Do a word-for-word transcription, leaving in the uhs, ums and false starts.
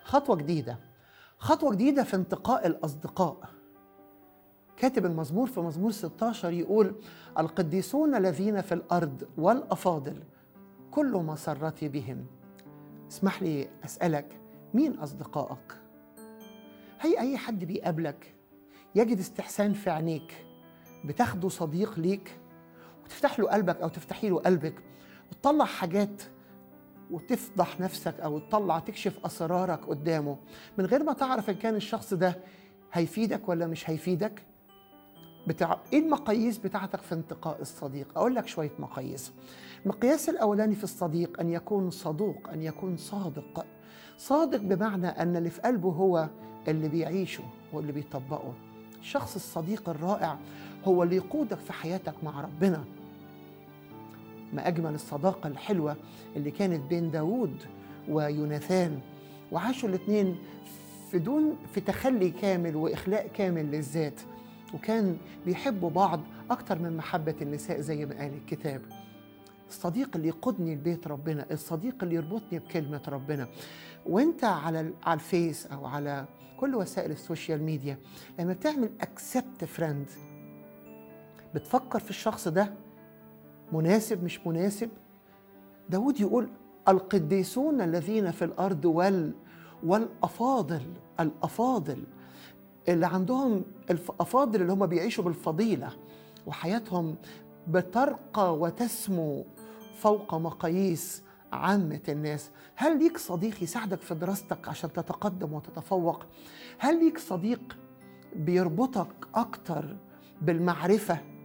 خطوة جديدة، خطوة جديدة في انتقاء الأصدقاء. كاتب المزمور في مزمور ستة عشر يقول: القديسون الذين في الأرض والأفاضل كل مسرتي بهم. اسمح لي أسألك، مين أصدقائك؟ هي أي حد بيقابلك يجد استحسان في عينيك بتاخده صديق ليك وتفتح له قلبك أو تفتحي له قلبك وتطلع حاجات وتفضح نفسك أو تطلع تكشف أسرارك قدامه من غير ما تعرف إن كان الشخص ده هيفيدك ولا مش هيفيدك؟ بتاع إيه المقاييس بتاعتك في انتقاء الصديق؟ أقول لك شوية مقاييس. المقياس الأولاني في الصديق أن يكون صدوق، أن يكون صادق. صادق بمعنى أن اللي في قلبه هو اللي بيعيشه واللي بيطبقه. الشخص الصديق الرائع هو اللي يقودك في حياتك مع ربنا. ما أجمل الصداقة الحلوة اللي كانت بين داود ويوناثان، وعاشوا الاثنين في دون في تخلي كامل وإخلاء كامل للذات، وكان بيحبوا بعض أكتر من محبة النساء زي ما قال الكتاب. الصديق اللي يقودني لبيت ربنا، الصديق اللي يربطني بكلمة ربنا. وانت على على الفيس أو على كل وسائل السوشيال ميديا لما بتعمل accept friend بتفكر في الشخص ده مناسب مش مناسب. داود يقول: القديسون الذين في الأرض وال والأفاضل. الأفاضل اللي عندهم الأفاضل اللي هم بيعيشوا بالفضيلة وحياتهم بترقى وتسمو فوق مقاييس عامة الناس. هل ليك صديق يساعدك في دراستك عشان تتقدم وتتفوق؟ هل ليك صديق بيربطك أكتر بالمعرفة